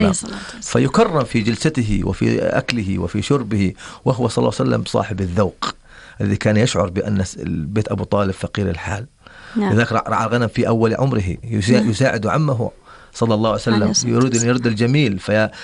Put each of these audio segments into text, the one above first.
فيكرم في جلسته وفي أكله وفي شربه، وهو صلى الله عليه وسلم صاحب الذوق الذي كان يشعر بأن بيت أبو طالب فقير الحال. لذلك رعى الغنم في أول عمره، يساعد عمه صلى الله عليه وسلم، يريد أن يرد الجميل،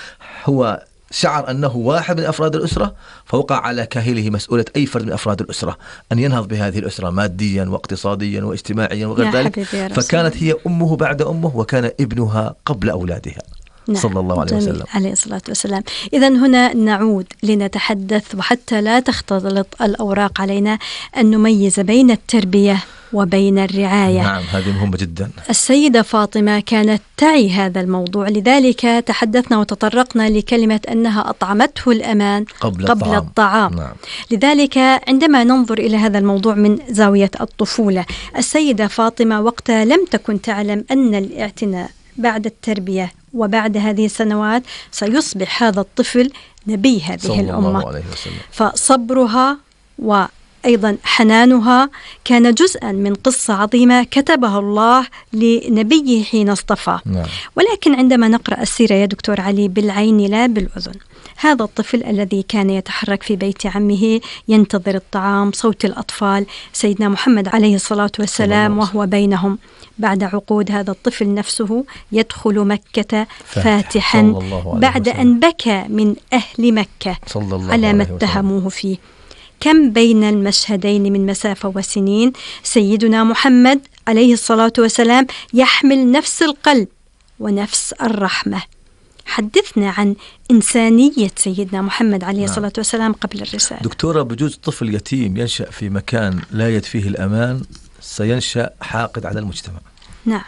فهو شعر أنه واحد من أفراد الأسرة، فوقع على كاهله مسؤولية أي فرد من أفراد الأسرة أن ينهض بهذه الأسرة ماديا واقتصاديا واجتماعيا وغير ذلك. فكانت هي أمه بعد أمه، وكان ابنها قبل أولادها. نعم. صلى الله عليه وسلم عليه الصلاة والسلام. إذن هنا نعود لنتحدث، وحتى لا تختلط الأوراق علينا، أن نميز بين التربية وبين الرعاية. نعم، هذه مهمة جدا. السيدة فاطمة كانت تعي هذا الموضوع، لذلك تحدثنا وتطرقنا لكلمة أنها أطعمته الأمان قبل الطعام. نعم. لذلك عندما ننظر إلى هذا الموضوع من زاوية الطفولة، السيدة فاطمة وقتها لم تكن تعلم أن الاعتناء بعد التربية وبعد هذه السنوات سيصبح هذا الطفل نبي هذه الأمة. فصبرها وأيضا حنانها كان جزءا من قصة عظيمة كتبها الله لنبيه حين اصطفى. نعم. ولكن عندما نقرأ السيرة يا دكتور علي بالعين لا بالأذن، هذا الطفل الذي كان يتحرك في بيت عمه ينتظر الطعام، صوت الأطفال، سيدنا محمد عليه الصلاة والسلام وهو بينهم، بعد عقود هذا الطفل نفسه يدخل مكة فاتحا بعد أن بكى من أهل مكة على ما اتهموه فيه. كم بين المشهدين من مسافة وسنين، سيدنا محمد عليه الصلاة والسلام يحمل نفس القلب ونفس الرحمة. حدثنا عن إنسانية سيدنا محمد عليه الصلاة والسلام قبل الرسالة. دكتورة، بجوز طفل يتيم ينشأ في مكان لا يجد فيه الأمان سينشأ حاقد على المجتمع. نعم.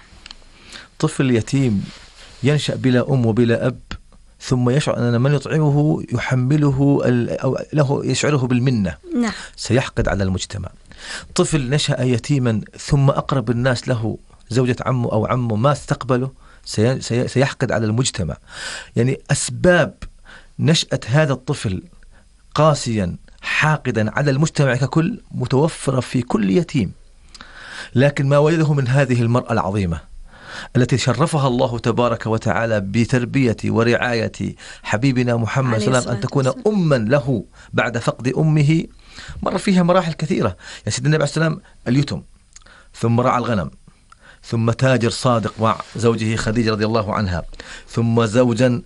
طفل يتيم ينشأ بلا أم وبلا أب، ثم يشعر أن من يطعمه يحمله أو له يشعره بالمنة. نعم. سيحقد على المجتمع. طفل نشأ يتيما ثم أقرب الناس له زوجة عمه أو عمه ما استقبله سيحقد على المجتمع. يعني أسباب نشأة هذا الطفل قاسيا حاقدا على المجتمع ككل متوفرة في كل يتيم. لكن ما وجده من هذه المرأة العظيمة التي شرفها الله تبارك وتعالى بتربية ورعاية حبيبنا محمد صلى الله عليه وسلم أن تكون أما له بعد فقد أمه، مر فيها مراحل كثيرة. يا سيدنا النبي عليه السلام اليتم، ثم رعى الغنم، ثم تاجر صادق مع زوجه خديجة رضي الله عنها، ثم زوجا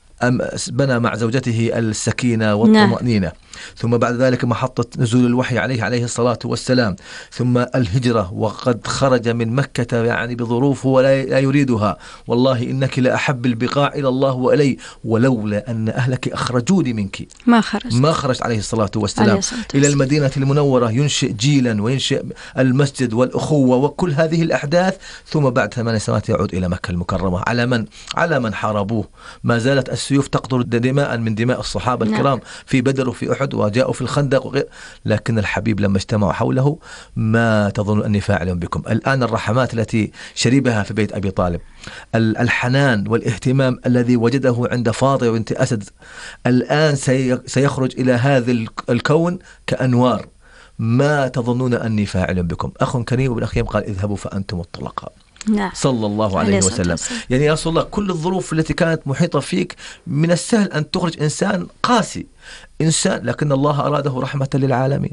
بنى مع زوجته السكينة والطمأنينة، ثم بعد ذلك محطة نزول الوحي عليه الصلاة والسلام، ثم الهجرة وقد خرج من مكة يعني بظروف ولا يريدها، والله إنك لأحب البقاع إلى الله وإلي، ولولا أن أهلك أخرجوني منك ما خرجت عليه الصلاة والسلام إلى المدينة المنورة، ينشئ جيلا وينشئ المسجد والأخوة وكل هذه الأحداث، ثم بعد 8 سنوات يعود إلى مكة المكرمة على من حاربوه. ما زالت السيوف تقطر دماء من دماء الصحابة الكرام في بدر وفي أحد وجاءوا في الخندق لكن الحبيب لما اجتمعوا حوله ما تظن أني فاعل بكم. الآن الرحمات التي شربها في بيت أبي طالب، الحنان والاهتمام الذي وجده عند فاطمة بنت أسد، الآن سيخرج إلى هذا الكون كأنوار. ما تظنون أني فاعل بكم. أخ كريم بن أخيم قال اذهبوا فأنتم الطلقاء. نعم. صلى الله عليه وسلم. يعني يا رسول الله كل الظروف التي كانت محيطة فيك من السهل أن تخرج إنسان قاسي، إنسان لكن الله أراده رحمة للعالمين،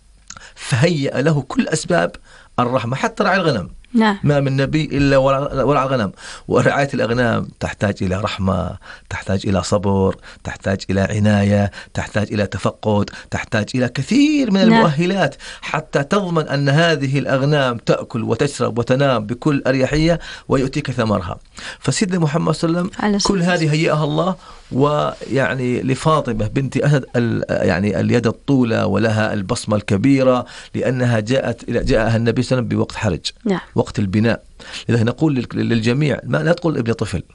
فهيأ له كل أسباب الرحمة حتى رعي الغنم. نعم. ما من نبي إلا ورعى الغنم، ورعاية الأغنام تحتاج إلى رحمة، تحتاج إلى صبر، تحتاج إلى عناية، تحتاج إلى تفقد، تحتاج إلى كثير من المؤهلات حتى تضمن أن هذه الأغنام تأكل وتشرب وتنام بكل أريحية ويؤتيك ثمرها. فسيدنا محمد صلى الله عليه وسلم كل هذه هيئها الله. ويعني لفاطمة بنت أسد يعني اليد الطولة ولها البصمة الكبيرة، لأنها جاءها النبي صلى الله عليه وسلم بوقت حرج. نعم. وقت البناء. لذلك نقول للجميع لا تقول ابن طفل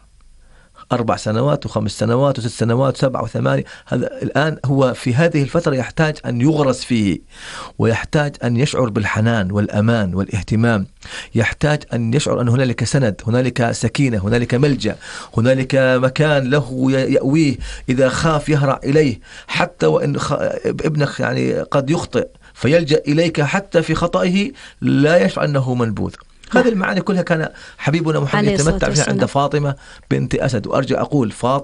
4 سنوات و5 سنوات و6 سنوات و7 و8. هذا الآن هو في هذه الفترة يحتاج أن يغرس فيه، ويحتاج أن يشعر بالحنان والأمان والاهتمام، يحتاج أن يشعر أن هنالك سند، هنالك سكينة، هنالك ملجأ، هنالك مكان له يأويه إذا خاف يهرع إليه، حتى وإن ابنك يعني قد يخطئ فيلجأ إليك حتى في خطئه لا يشعر أنه منبوذ. هذه المعاني كلها كان حبيبنا محمد يتمتع فيها عند فاطمة بنت أسد. وأرجع أقول فاطمة